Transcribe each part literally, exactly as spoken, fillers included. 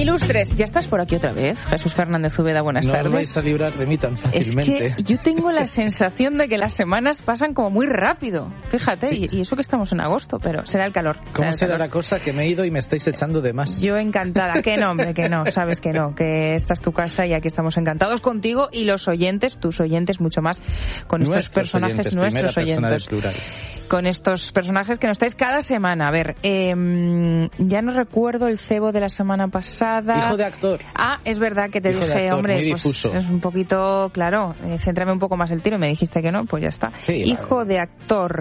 Ilustres, ¿ya estás por aquí otra vez? Jesús Fernández Úbeda, buenas no tardes. No vais a librar de mí tan fácilmente. Es que yo tengo la sensación de que las semanas pasan como muy rápido, fíjate, sí. y, y eso que estamos en agosto, pero será el calor. ¿Cómo será, será calor? La cosa que me he ido y me estáis echando de más? Yo encantada, que no, hombre, que no, sabes que no, que esta es tu casa y aquí estamos encantados contigo y los oyentes, tus oyentes mucho más, con nuestros estos personajes, oyentes, nuestros oyentes. Con estos personajes que nos traes cada semana. A ver, eh, ya no recuerdo el cebo de la semana pasada. Hijo de actor. Ah, es verdad que te Hijo dije, de actor, hombre, muy pues difuso. Es un poquito, claro, eh, céntrame un poco más el tiro. Me dijiste que no, pues ya está. Sí, Hijo vale. de actor.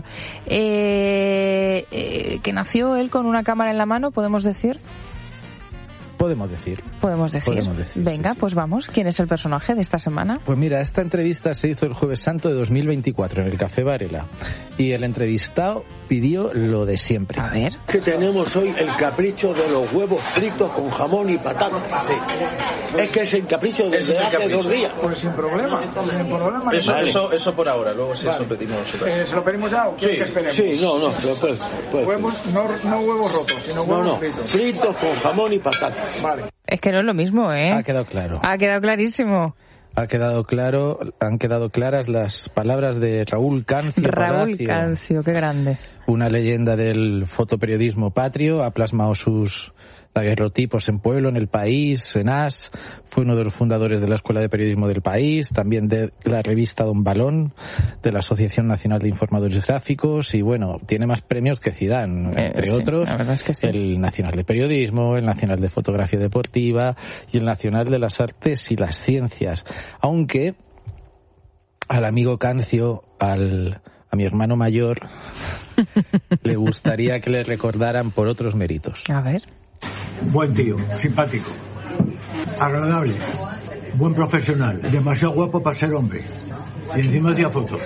Eh, eh, que nació él con una cámara en la mano, ¿podemos decir? Podemos decir. Podemos decir. Podemos decir Venga, sí, sí. pues vamos. ¿Quién es el personaje de esta semana? Pues mira, esta entrevista se hizo el Jueves Santo de dos mil veinticuatro en el Café Varela. Y el entrevistado pidió lo de siempre. A ver. Que tenemos hoy el capricho de los huevos fritos con jamón y patata. Sí. Es que es el capricho desde es el hace capricho. dos días. Pues sin problema. Sin problema. Eso, Vale. eso, eso por ahora, luego si Vale. eso pedimos otra. Eh, ¿Se lo pedimos ya o quiere Sí. que esperemos? Sí, no, no, pero pues, pues, Huevos, no, no huevos rotos, sino no, huevos no, fritos. fritos con jamón y patata. Vale. Es que no es lo mismo, ¿eh? Ha quedado claro. Ha quedado clarísimo. Ha quedado claro, han quedado claras las palabras de Raúl Cancio. Raúl Palacio, Cancio, qué grande. una leyenda del fotoperiodismo patrio, ha plasmado sus daguerrotipos en Pueblo, en El País, en As, fue uno de los fundadores de la Escuela de Periodismo del País, también de la revista Don Balón, de la Asociación Nacional de Informadores Gráficos, y bueno, tiene más premios que Zidane, Eh, entre sí, otros, la verdad es que sí. el Nacional de Periodismo, el Nacional de Fotografía Deportiva y el Nacional de las Artes y las Ciencias, aunque al amigo Cancio, al a mi hermano mayor, le gustaría que le recordaran por otros méritos. A ver. Buen tío, simpático, agradable, buen profesional, demasiado guapo para ser hombre. Y encima hacía fotos.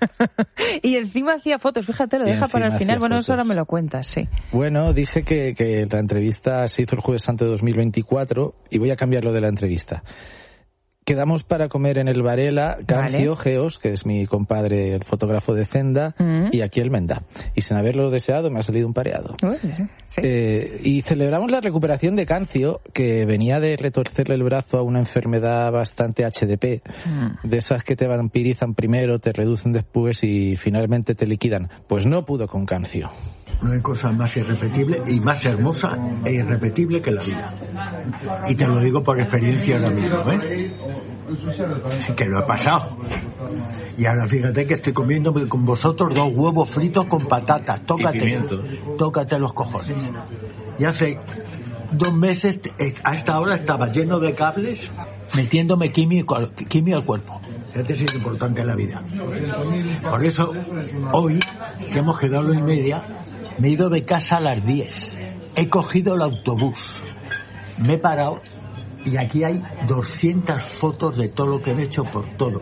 Y encima hacía fotos, fíjate, lo Y deja para el encima final. hacía Bueno, fotos. eso ahora me lo cuentas, sí. Bueno, dije que, que la entrevista se hizo el Jueves Santo de dos mil veinticuatro y voy a cambiar lo de la entrevista. Quedamos para comer en el Varela, Cancio, Vale. Geos, que es mi compadre, el fotógrafo de Zenda, Mm. y aquí el Menda. Y sin haberlo deseado me ha salido un pareado. Uy, sí, sí. Eh, y celebramos la recuperación de Cancio, que venía de retorcerle el brazo a una enfermedad bastante H D P, Mm. de esas que te vampirizan primero, te reducen después y finalmente te liquidan. Pues no pudo con Cancio. No hay cosa más irrepetible y más hermosa e irrepetible que la vida. Y te lo digo por experiencia ahora mismo, ¿eh? Que lo he pasado. Y ahora fíjate que estoy comiendo con vosotros dos huevos fritos con patatas. Tócate. Y pimiento. Tócate los cojones. Y hace dos meses, a esta hora estaba lleno de cables metiéndome químico al, quimio al cuerpo. Fíjate si es importante en la vida. Por eso, hoy, que hemos quedado a las y media, me he ido de casa a las diez. He cogido el autobús. Me he parado y aquí hay doscientas fotos de todo lo que he hecho por todo.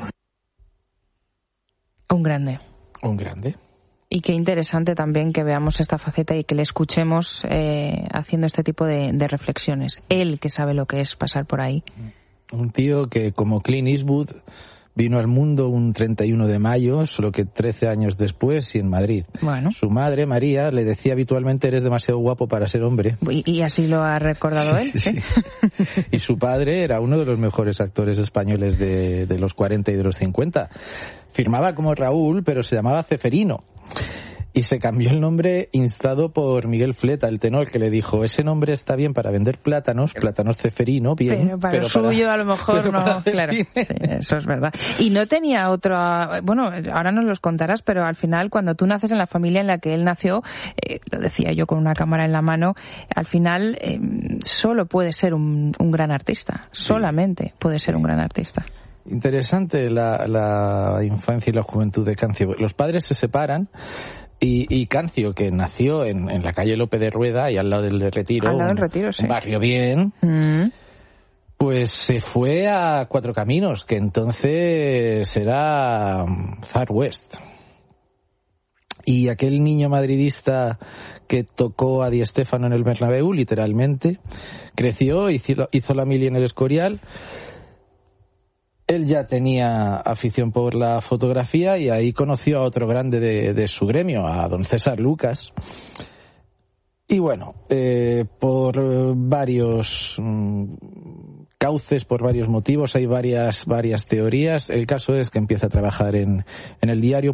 Un grande. Un grande. Y qué interesante también que veamos esta faceta y que le escuchemos eh, haciendo este tipo de, de reflexiones. Él que sabe lo que es pasar por ahí. Un tío que, como Clint Eastwood, vino al mundo un treinta y uno de mayo, solo que trece años después, y en Madrid. Bueno. Su madre, María, le decía habitualmente: eres demasiado guapo para ser hombre. Y, y así lo ha recordado él. Sí, sí, sí. Y su padre era uno de los mejores actores españoles de, de los cuarenta y de los cincuenta. Firmaba como Raúl, pero se llamaba Ceferino. Y se cambió el nombre instado por Miguel Fleta, el tenor, que le dijo: ese nombre está bien para vender plátanos, plátanos Ceferino, bien. Pero para pero el suyo para, a lo mejor pero no, para claro, sí, eso es verdad. Y no tenía otra, bueno, ahora nos los contarás, pero al final cuando tú naces en la familia en la que él nació, eh, lo decía yo con una cámara en la mano, al final eh, solo puede ser un, un gran artista, solamente puede ser un gran artista. Interesante la, la infancia y la juventud de Cancio. Los padres se separan. Y, y Cancio, que nació en, en la calle Lope de Rueda y al lado del Retiro, Al lado del un, Retiro, sí. un barrio bien, Mm. pues se fue a Cuatro Caminos, que entonces era Far West. Y aquel niño madridista que tocó a Di Stéfano en el Bernabéu, literalmente, creció, hizo, hizo la mili en el Escorial. Él ya tenía afición por la fotografía y ahí conoció a otro grande de, de su gremio, a don César Lucas. Y bueno, eh, por varios mmm, cauces, por varios motivos, hay varias varias teorías. El caso es que empieza a trabajar en, en el diario